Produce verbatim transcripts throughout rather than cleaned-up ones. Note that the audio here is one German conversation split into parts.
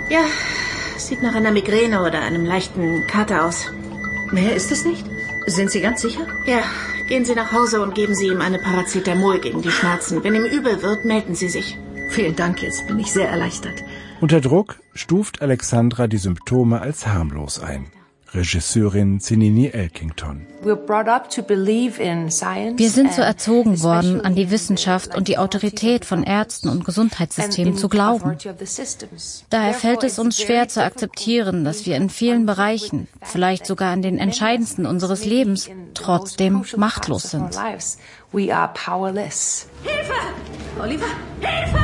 Ja, sieht nach einer Migräne oder einem leichten Kater aus. Mehr ist es nicht? Sind Sie ganz sicher? Ja, gehen Sie nach Hause und geben Sie ihm eine Paracetamol gegen die Schmerzen. Wenn ihm übel wird, melden Sie sich. Vielen Dank, jetzt bin ich sehr erleichtert. Unter Druck stuft Alexandra die Symptome als harmlos ein. Regisseurin Zinini Elkington. Wir sind so erzogen worden, an die Wissenschaft und die Autorität von Ärzten und Gesundheitssystemen zu glauben. Daher fällt es uns schwer zu akzeptieren, dass wir in vielen Bereichen, vielleicht sogar in den entscheidendsten unseres Lebens, trotzdem machtlos sind. Hilfe! Oliver, Hilfe!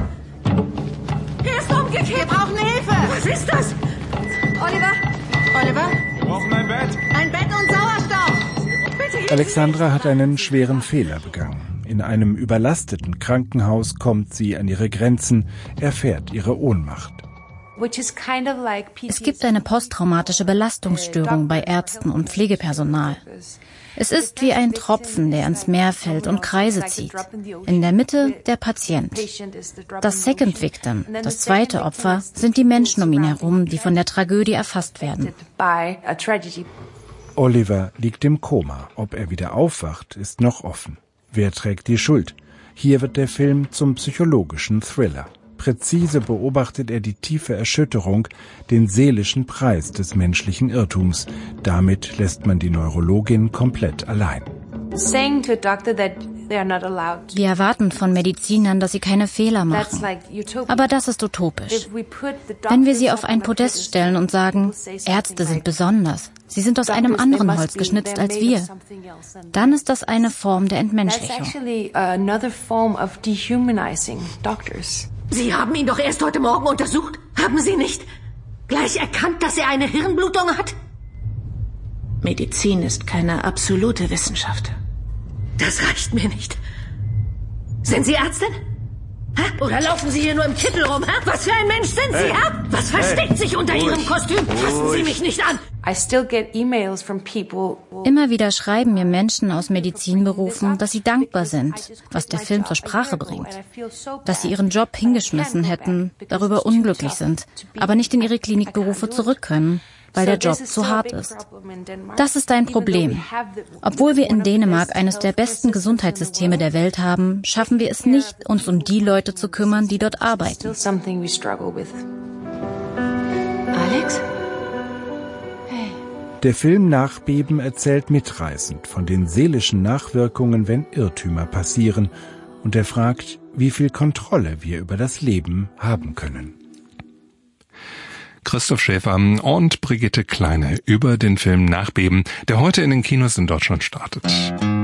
Er ist umgekehrt! Wir brauchen Hilfe! Was ist das? Oliver? Oliver? Wir brauchen ein Bett. Ein Bett und Sauerstoff. Bitte. Alexandra hat einen schweren Fehler begangen. In einem überlasteten Krankenhaus kommt sie an ihre Grenzen, erfährt ihre Ohnmacht. Es gibt eine posttraumatische Belastungsstörung bei Ärzten und Pflegepersonal. Es ist wie ein Tropfen, der ins Meer fällt und Kreise zieht. In der Mitte der Patient. Das Second Victim, das zweite Opfer, sind die Menschen um ihn herum, die von der Tragödie erfasst werden. Oliver liegt im Koma. Ob er wieder aufwacht, ist noch offen. Wer trägt die Schuld? Hier wird der Film zum psychologischen Thriller. Präzise beobachtet er die tiefe Erschütterung, den seelischen Preis des menschlichen Irrtums. Damit lässt man die Neurologin komplett allein. Wir erwarten von Medizinern, dass sie keine Fehler machen. Aber das ist utopisch. Wenn wir sie auf ein Podest stellen und sagen, Ärzte sind besonders, sie sind aus einem anderen Holz geschnitzt als wir, dann ist das eine Form der Entmenschlichung. Sie haben ihn doch erst heute Morgen untersucht, haben Sie nicht gleich erkannt, dass er eine Hirnblutung hat? Medizin ist keine absolute Wissenschaft. Das reicht mir nicht. Sind Sie Ärztin? Ha? Oder laufen Sie hier nur im Kittel rum? Ha? Was für ein Mensch sind Sie? Ha? Was versteckt hey. sich unter Ruhig. Ihrem Kostüm? Fassen Sie mich nicht an! Immer wieder schreiben mir Menschen aus Medizinberufen, dass sie dankbar sind, was der Film zur Sprache bringt. Dass sie ihren Job hingeschmissen hätten, darüber unglücklich sind, aber nicht in ihre Klinikberufe zurück können, weil der Job zu hart ist. Das ist ein Problem. Obwohl wir in Dänemark eines der besten Gesundheitssysteme der Welt haben, schaffen wir es nicht, uns um die Leute zu kümmern, die dort arbeiten. Alex? Der Film Nachbeben erzählt mitreißend von den seelischen Nachwirkungen, wenn Irrtümer passieren, und er fragt, wie viel Kontrolle wir über das Leben haben können. Christoph Schäfer und Brigitte Kleine über den Film Nachbeben, der heute in den Kinos in Deutschland startet.